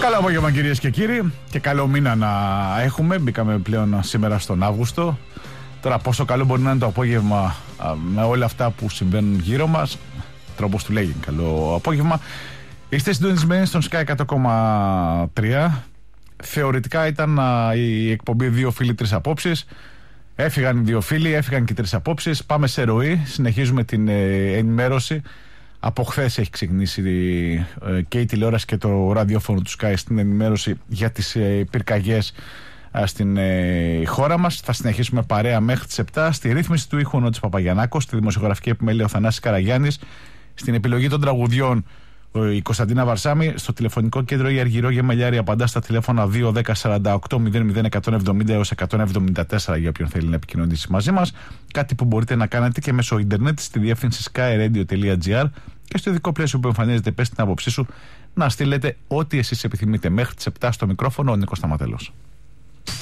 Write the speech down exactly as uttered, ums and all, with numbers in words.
Καλό απόγευμα κυρίες και κύριοι και καλό μήνα να έχουμε. Μπήκαμε πλέον σήμερα στον Αύγουστο. Τώρα πόσο καλό μπορεί να είναι το απόγευμα με όλα αυτά που συμβαίνουν γύρω μας, τρόπος του λέγει καλό απόγευμα. Είστε συντονισμένοι στον Sky εκατό κόμμα τρία. Θεωρητικά ήταν η εκπομπή δύο φίλοι τρεις απόψεις. Έφυγαν οι δύο φίλοι, έφυγαν και τρεις απόψεις. Πάμε σε ροή, συνεχίζουμε την ενημέρωση. Από χθες έχει ξεκινήσει και η τηλεόραση και το ραδιόφωνο του Sky στην ενημέρωση για τις πυρκαγιές στην χώρα μας. Θα συνεχίσουμε παρέα μέχρι τις επτά. Στη ρύθμιση του ήχου ο Νότης Παπαγιαννάκος, στη δημοσιογραφική επιμέλεια ο Θανάσης Καραγιάννης, στην επιλογή των τραγουδιών η Κωνσταντίνα Βαρσάμη, στο τηλεφωνικό κέντρο η Αργυρό Γεμελιάρη απαντά στα τηλέφωνα δύο δέκα σαράντα οκτώ μηδέν μηδέν εκατόν εβδομήντα έως εκατόν εβδομήντα τέσσερα για όποιον θέλει να επικοινωνήσει μαζί μας. Κάτι που μπορείτε να κάνετε και μέσω ίντερνετ στη διεύθυνση sky radio τελεία gr και στο ειδικό πλαίσιο που εμφανίζεται, πες την άποψή σου, να στείλετε ό,τι εσείς επιθυμείτε. Μέχρι τις επτά στο μικρόφωνο ο Νίκος Σταματέλος.